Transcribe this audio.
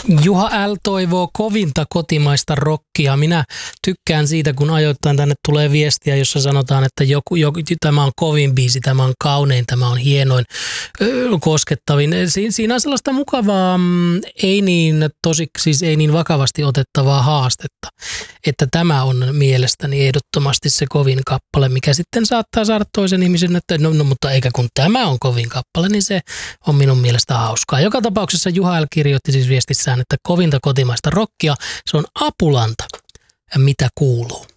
Juha L. toivoo kovinta kotimaista rockia. Minä tykkään siitä, kun ajoittain tänne tulee viestiä, jossa sanotaan, että tämä on kovin biisi, tämä on kaunein, tämä on hienoin, koskettavin. Siinä on sellaista mukavaa, ei niin vakavasti otettavaa haastetta, että tämä on mielestäni ehdottomasti se kovin kappale, mikä sitten saattaa saada toisen ihmisen, että no mutta eikä kun tämä on kovin kappale, niin se on minun mielestä hauskaa. Joka tapauksessa Juha L. kirjoitti siis viestissään, että kovinta kotimaista rockia, se on Apulanta. Ja mitä kuuluu?